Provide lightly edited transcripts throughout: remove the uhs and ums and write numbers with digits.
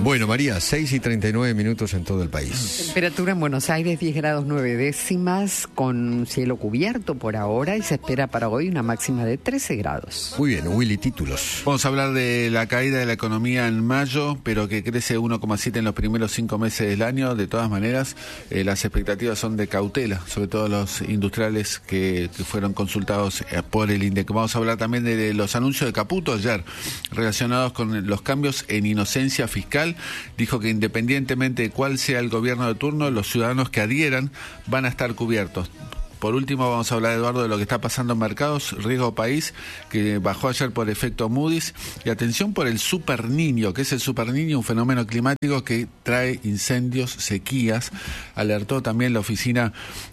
Bueno, María, 6:39 en todo el país. Temperatura en Buenos Aires 10 grados 9 décimas, con cielo cubierto por ahora, y se espera para hoy una máxima de 13 grados. Muy bien, Willy, títulos. Vamos a hablar de la caída de la economía en mayo, pero que crece 1,7 en los primeros 5 meses del año. De todas maneras, las expectativas son de cautela, sobre todo los industriales que fueron consultados por el INDEC. Vamos a hablar también de los anuncios de Caputo ayer, relacionados con los cambios en inocencia fiscal. Dijo que independientemente de cuál sea el gobierno de turno, los ciudadanos que adhieran van a estar cubiertos. Por último, vamos a hablar, Eduardo, de lo que está pasando en mercados, riesgo país, que bajó ayer por efecto Moody's, y atención por el Super Niño, que es el Super Niño, un fenómeno climático que trae incendios, sequías. Alertó también la Oficina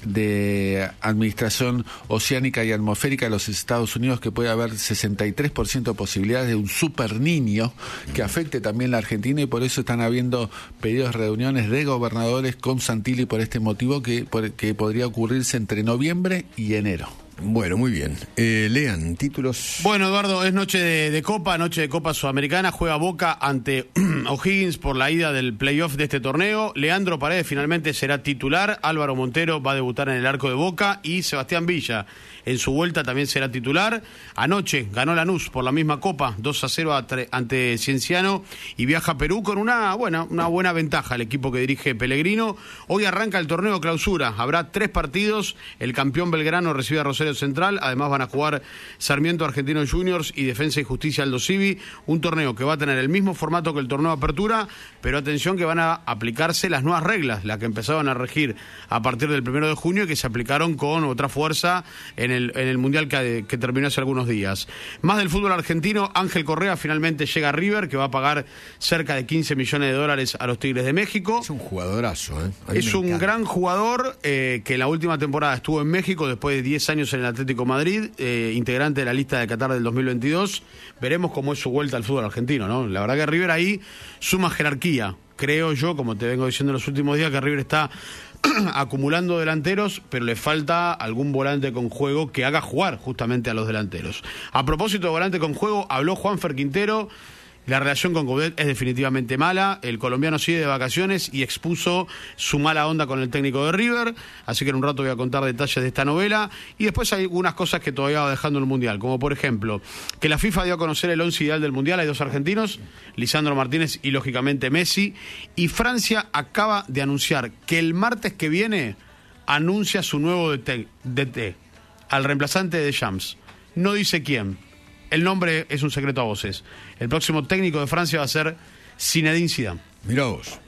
de Administración Oceánica y Atmosférica de los Estados Unidos que puede haber 63% de posibilidades de un Super Niño que afecte también la Argentina, y por eso están habiendo pedidos de reuniones de gobernadores con Santilli por este motivo que podría ocurrirse entre noviembre y enero. Bueno, muy bien. Lean, títulos. Bueno, Eduardo, es noche de Copa Sudamericana. Juega Boca ante O'Higgins por la ida del playoff de este torneo. Leandro Paredes finalmente será titular. Álvaro Montero va a debutar en el arco de Boca. Y Sebastián Villa, en su vuelta, también será titular. Anoche ganó Lanús por la misma Copa, 2-0 ante Cienciano, y viaja a Perú con una buena ventaja el equipo que dirige Pellegrino. Hoy arranca el torneo clausura. Habrá 3 partidos. El campeón Belgrano recibe a Rosario Central. Además van a jugar Sarmiento Argentinos Juniors y Defensa y Justicia Aldo Civi. Un torneo que va a tener el mismo formato que el torneo Apertura, pero atención que van a aplicarse las nuevas reglas, las que empezaban a regir a partir del 1 de junio y que se aplicaron con otra fuerza en el Mundial que terminó hace algunos días. Más del fútbol argentino, Ángel Correa finalmente llega a River, que va a pagar cerca de $15 millones a los Tigres de México. Es un jugadorazo, ¿eh? Es un gran jugador que en la última temporada estuvo en México después de 10 años en el Atlético Madrid, integrante de la lista de Qatar del 2022. Veremos cómo es su vuelta al fútbol argentino, ¿no? La verdad que River ahí suma jerarquía. Creo yo, como te vengo diciendo en los últimos días, que River está acumulando delanteros, pero le falta algún volante con juego que haga jugar justamente a los delanteros. A propósito de volante con juego, habló Juanfer Quintero. La relación con Coudet es definitivamente mala. El colombiano sigue de vacaciones y expuso su mala onda con el técnico de River. Así que en un rato voy a contar detalles de esta novela. Y después hay algunas cosas que todavía va dejando en el Mundial. Como por ejemplo, que la FIFA dio a conocer el 11 ideal del Mundial. Hay 2 argentinos, Lisandro Martínez y lógicamente Messi. Y Francia acaba de anunciar que el martes que viene anuncia su nuevo DT, al reemplazante de Deschamps. No dice quién. El nombre es un secreto a voces. El próximo técnico de Francia va a ser Zinedine Zidane. Mirá vos,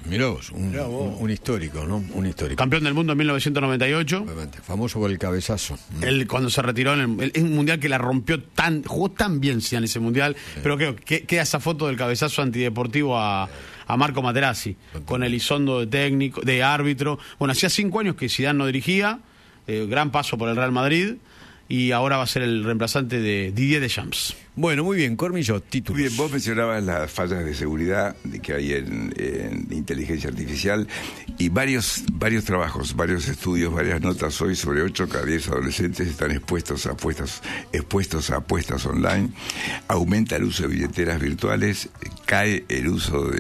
un histórico, ¿no? Un histórico. Campeón del mundo en 1998. Obviamente, famoso por el cabezazo. Él cuando se retiró en un mundial que la rompió jugó tan bien Zidane ese mundial, sí. Pero queda esa foto del cabezazo antideportivo a Marco Materazzi, con Elizondo de técnico, de árbitro. Bueno, hacía 5 años que Zidane no dirigía, gran paso por el Real Madrid. Y ahora va a ser el reemplazante de Didier Deschamps. Bueno, muy bien, Cormillo, títulos. Muy bien, vos mencionabas las fallas de seguridad que hay en inteligencia artificial y varios trabajos, varios estudios, varias notas hoy sobre 8 cada 10 adolescentes están expuestos a apuestas online. Aumenta el uso de billeteras virtuales, cae el uso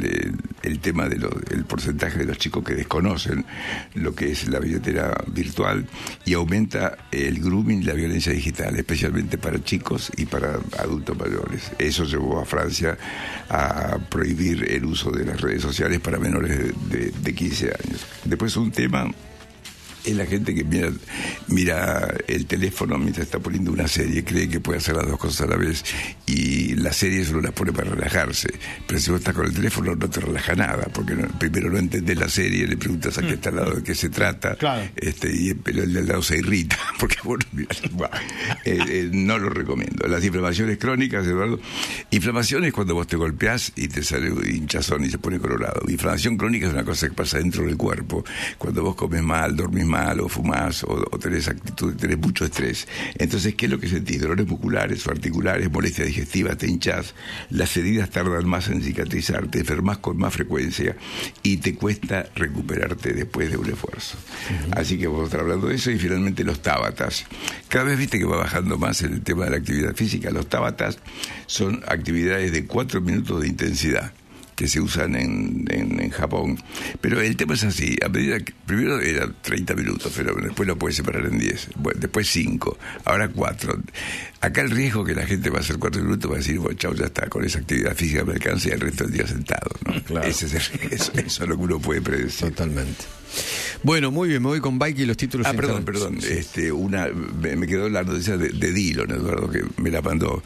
el tema del porcentaje de los chicos que desconocen lo que es la billetera virtual, y aumenta el grooming y la violencia digital, especialmente para chicos y para adultos mayores. Eso llevó a Francia a prohibir el uso de las redes sociales para menores de 15 años. Después un tema es la gente que mira el teléfono mientras está poniendo una serie, cree que puede hacer las 2 cosas a la vez, y la serie solo la pone para relajarse, pero si vos estás con el teléfono no te relaja nada, porque primero no entendés la serie, le preguntas a qué está al lado de qué se trata, claro. Y el de al lado se irrita, porque bueno, no lo recomiendo. Las inflamaciones crónicas, Eduardo, inflamación es cuando vos te golpeás y te sale hinchazón y se pone colorado. Inflamación crónica es una cosa que pasa dentro del cuerpo, cuando vos comes mal, dormís mal, o fumás, o tenés actitud, tenés mucho estrés. Entonces, ¿qué es lo que sentís? Dolores musculares o articulares, molestia digestiva, te hinchás, las heridas tardan más en cicatrizar, te enfermas con más frecuencia y te cuesta recuperarte después de un esfuerzo. Así que vamos a estar hablando de eso. Y finalmente los tábatas. Cada vez viste que va bajando más el tema de la actividad física. Los tábatas son actividades de 4 minutos de intensidad. que se usan en Japón. Pero el tema es así, a medida que primero era 30 minutos, pero después lo puedes separar en 10, bueno, después 5, ahora 4. Acá el riesgo que la gente va a hacer 4 minutos va a decir, bueno, chau, ya está, con esa actividad física me alcanza y el resto del día sentado, ¿no? Claro. Eso es lo que uno puede predecir. Totalmente. Bueno, muy bien, me voy con Bike y los títulos. Perdón. Sí. Me quedó la noticia de Dillon, Eduardo, que me la mandó.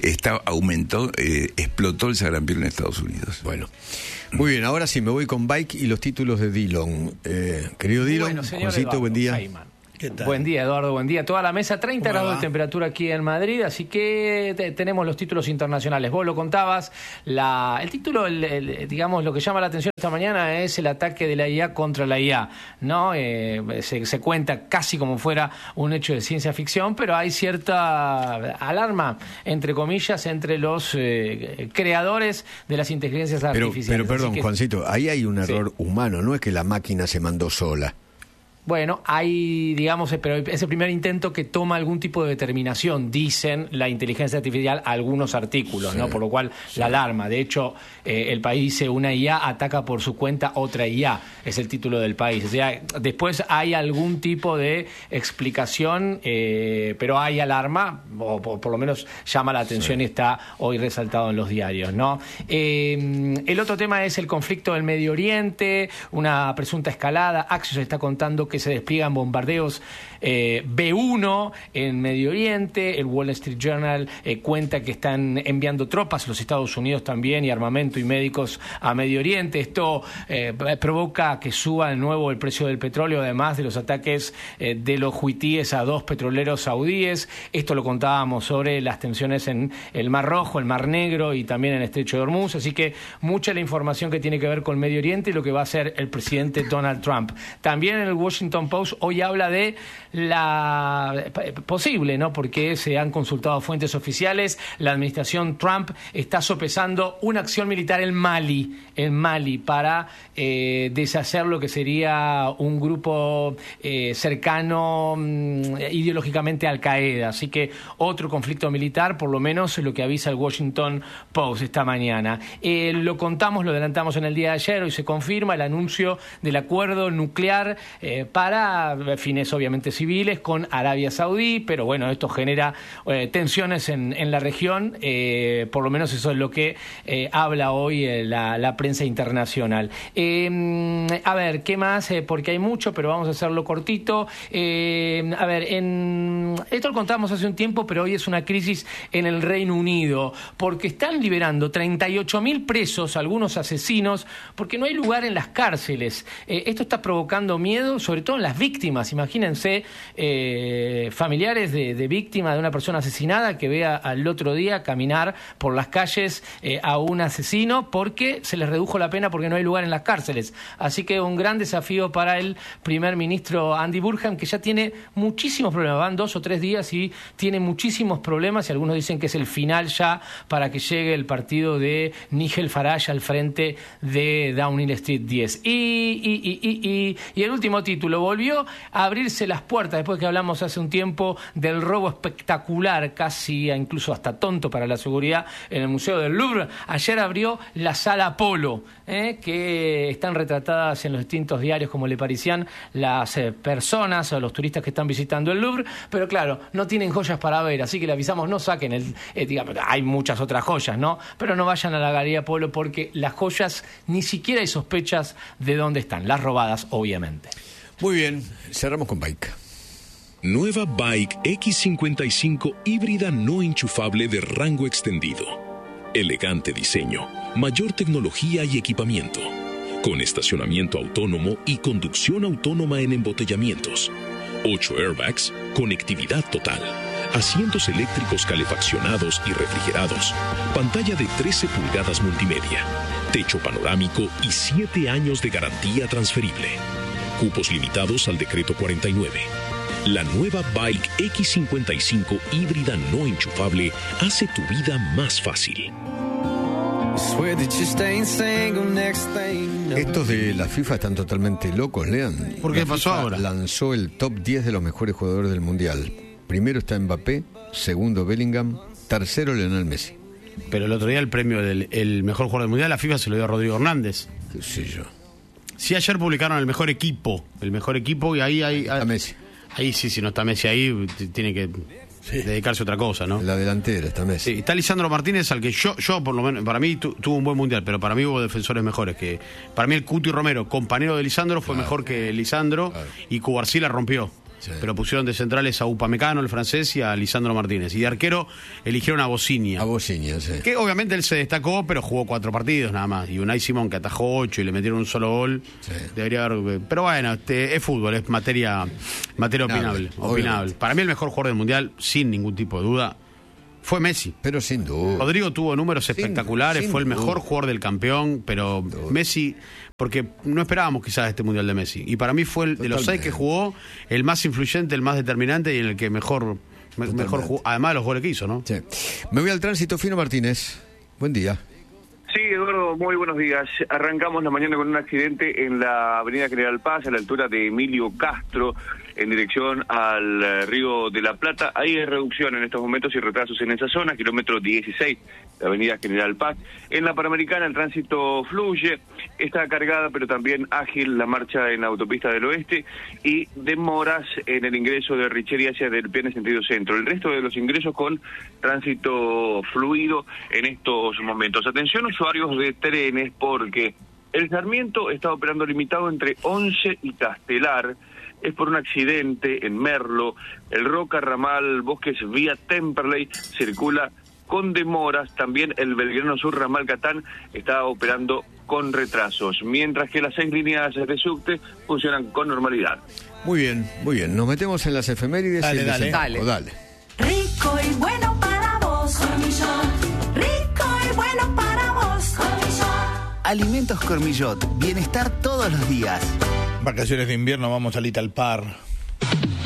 Explotó el sarampión en Estados Unidos. Bueno, muy bien, ahora sí me voy con Bike y los títulos de Dillon. Querido Dillon, Bueno, señor Juancito, Eduardo buen día. Feynman. Buen día, Eduardo, buen día. Toda la mesa, 30 grados de temperatura aquí en Madrid, así que tenemos los títulos internacionales. Vos lo contabas, el título, digamos, lo que llama la atención esta mañana es el ataque de la IA contra la IA, ¿no? Se cuenta casi como fuera un hecho de ciencia ficción, pero hay cierta alarma, entre comillas, entre los creadores de las inteligencias artificiales. Pero perdón, Juancito, ahí hay un error humano, no es que la máquina se mandó sola. Bueno, hay, digamos, pero es el primer intento que toma algún tipo de determinación, dicen la inteligencia artificial, algunos artículos, sí, ¿no? Por lo cual la alarma. De hecho, el país dice una IA ataca por su cuenta otra IA, es el título del país. O sea, después hay algún tipo de explicación, pero hay alarma, o por lo menos llama la atención y está hoy resaltado en los diarios, ¿no? El otro tema es el conflicto del Medio Oriente, una presunta escalada. Axios está contando que se despliegan bombardeos B-1 en Medio Oriente. El Wall Street Journal cuenta que están enviando tropas a los Estados Unidos también y armamento y médicos a Medio Oriente. Esto provoca que suba de nuevo el precio del petróleo, además de los ataques de los huitíes a 2 petroleros saudíes. Esto lo contábamos sobre las tensiones en el Mar Rojo, el Mar Negro y también en el Estrecho de Hormuz. Así que mucha la información que tiene que ver con Medio Oriente y lo que va a hacer el presidente Donald Trump. También en el Washington Post hoy habla de la posible, ¿no? Porque se han consultado fuentes oficiales. La administración Trump está sopesando una acción militar en Mali para deshacer lo que sería un grupo cercano ideológicamente a Al Qaeda. Así que otro conflicto militar, por lo menos lo que avisa el Washington Post esta mañana. Lo contamos, lo adelantamos en el día de ayer, hoy se confirma el anuncio del acuerdo nuclear para fines obviamente civiles con Arabia Saudí, pero bueno, esto genera tensiones en la región, por lo menos eso es lo que habla hoy la prensa internacional. A ver, ¿qué más? Porque hay mucho, pero vamos a hacerlo cortito. A ver, esto lo contábamos hace un tiempo, pero hoy es una crisis en el Reino Unido, porque están liberando 38.000 presos, algunos asesinos, porque no hay lugar en las cárceles. Esto está provocando miedo, sobre todo en las víctimas. Imagínense familiares de víctimas de una persona asesinada que vea al otro día caminar por las calles a un asesino porque se les redujo la pena porque no hay lugar en las cárceles. Así que un gran desafío para el primer ministro Andy Burnham, que ya tiene muchísimos problemas, van 2 o 3 días y tiene muchísimos problemas, y algunos dicen que es el final ya para que llegue el partido de Nigel Farage al frente de Downing Street 10. Y el último título, volvió a abrirse las puertas después que hablamos hace un tiempo del robo espectacular, casi incluso hasta tonto para la seguridad, en el Museo del Louvre. Ayer abrió la Sala Apolo, que están retratadas en los distintos diarios como Le Parisien las personas o los turistas que están visitando el Louvre, pero claro, no tienen joyas para ver, así que le avisamos, no saquen digamos, hay muchas otras joyas, ¿no? Pero no vayan a la Galería Apolo porque las joyas ni siquiera hay sospechas de dónde están, las robadas, obviamente. Muy bien, cerramos con Bike. Nueva Bike X55 híbrida no enchufable de rango extendido. Elegante diseño, mayor tecnología y equipamiento. Con estacionamiento autónomo y conducción autónoma en embotellamientos. 8 airbags, conectividad total. Asientos eléctricos calefaccionados y refrigerados. Pantalla de 13 pulgadas multimedia. Techo panorámico y 7 años de garantía transferible. Cupos limitados al decreto 49. La nueva Bike X55 híbrida no enchufable hace tu vida más fácil. Estos de la FIFA están totalmente locos, Lean. ¿Por qué la pasó FIFA ahora? Lanzó el top 10 de los mejores jugadores del Mundial. Primero está Mbappé, segundo Bellingham, tercero Lionel Messi. Pero el otro día el premio del el mejor jugador del Mundial, la FIFA se lo dio a Rodrigo Hernández. ¿Qué sé yo? Sí, ayer publicaron el mejor equipo y ahí hay... A Messi. Ahí sí, si no está Messi ahí, tiene que dedicarse a otra cosa, ¿no? La delantera está Messi. Sí, está Lisandro Martínez, al que yo por lo menos, para mí tuvo un buen Mundial, pero para mí hubo defensores mejores. Que para mí el Cuti Romero, compañero de Lisandro, fue mejor que Lisandro, y Cubarsí la rompió. Sí. Pero pusieron de centrales a Upamecano, el francés, y a Lisandro Martínez. Y de arquero eligieron a Bosigna. A Bosigna, sí. Que obviamente él se destacó, pero jugó 4 partidos nada más. Y Unai Simón, que atajó 8 y le metieron un solo gol. Sí. Debería haber... Pero bueno, es fútbol, es materia opinable. Para mí el mejor jugador del Mundial, sin ningún tipo de duda, fue Messi. Pero sin duda. Rodrigo tuvo números espectaculares, fue el mejor jugador del campeón, pero Messi, porque no esperábamos quizás este Mundial de Messi. Y para mí fue el de los 6 que jugó, el más influyente, el más determinante y en el que mejor jugó, además de los goles que hizo, ¿no? Sí. Me voy al tránsito, Fino Martínez. Buen día. Sí, Eduardo, muy buenos días. Arrancamos la mañana con un accidente en la avenida General Paz, a la altura de Emilio Castro, en dirección al Río de la Plata. Hay reducción en estos momentos y retrasos en esa zona, kilómetro 16 de avenida General Paz. En la Panamericana el tránsito fluye, está cargada pero también ágil la marcha en la autopista del oeste y demoras en el ingreso de Richeri hacia Del Piane en sentido centro. El resto de los ingresos con tránsito fluido en estos momentos. Atención usuarios de trenes porque el Sarmiento está operando limitado entre 11 y Castelar. Es por un accidente en Merlo. El Roca ramal Bosques vía Temperley circula con demoras. También el Belgrano Sur ramal Catán está operando con retrasos, mientras que las 6 líneas de subte funcionan con normalidad. Muy bien, muy bien. Nos metemos en las efemérides. Dale. Rico y bueno para vos, Cormillot. Rico y bueno para vos, Cormillot. Alimentos Cormillot, bienestar todos los días. Vacaciones de invierno, vamos a Little Par.